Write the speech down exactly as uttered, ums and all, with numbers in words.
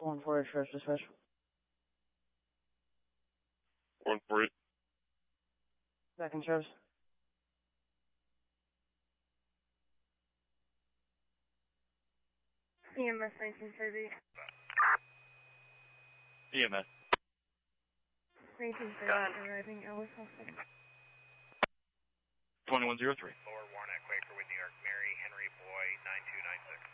one four eight, first dispatch. one four eight. Back in service. E M S nineteen thirty. E M S. nineteen thirty arriving Ellis Hospital. twenty-one oh three. Lower Warnock, Quaker with New York, Mary, Henry, Boy, nine two nine six.